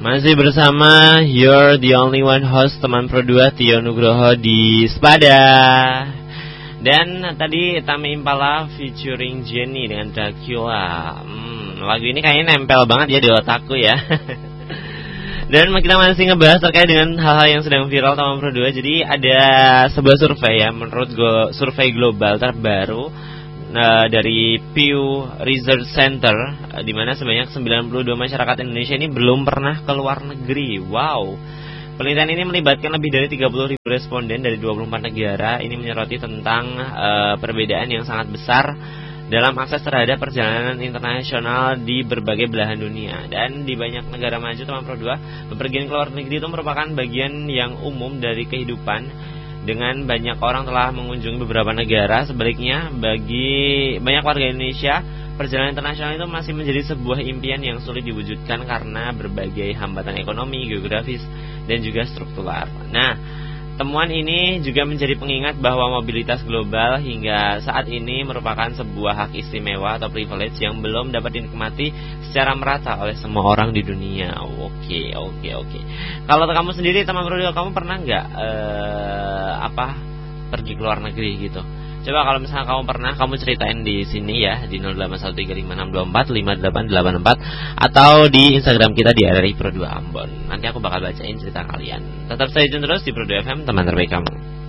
Masih bersama You're the Only One host teman Pro 2 Tio Nugroho di Spada. Dan tadi Tame Impala featuring Jenny dengan Dracula. Lagu ini kayaknya nempel banget ya di otakku ya. Dan kita masih ngebahas terkait dengan hal-hal yang sedang viral teman Pro 2. Jadi ada sebuah survei ya, menurut survei global terbaru dari Pew Research Center, di mana sebanyak 92 masyarakat Indonesia ini belum pernah ke luar negeri. Wow. Penelitian ini melibatkan lebih dari 30.000 responden dari 24 negara. Ini menyoroti tentang perbedaan yang sangat besar dalam akses terhadap perjalanan internasional di berbagai belahan dunia. Dan di banyak negara maju teman Pro 2, bepergian ke luar negeri itu merupakan bagian yang umum dari kehidupan. Dengan banyak orang telah mengunjungi beberapa negara. Sebaliknya, bagi banyak warga Indonesia, perjalanan internasional itu masih menjadi sebuah impian yang sulit diwujudkan karena berbagai hambatan ekonomi, geografis, dan juga struktural. Nah, temuan ini juga menjadi pengingat bahwa mobilitas global hingga saat ini merupakan sebuah hak istimewa atau privilege yang belum dapat dinikmati secara merata oleh semua orang di dunia. Oke. Kalau kamu sendiri teman Pro 2, kamu pernah nggak pergi ke luar negeri gitu? Coba kalau misalnya kamu pernah, kamu ceritain di sini ya, di 081356245884 atau di Instagram kita di RRI Pro 2 Ambon. Nanti aku bakal bacain cerita kalian. Tetap stay tune terus di Pro 2 FM, teman terbaik kamu.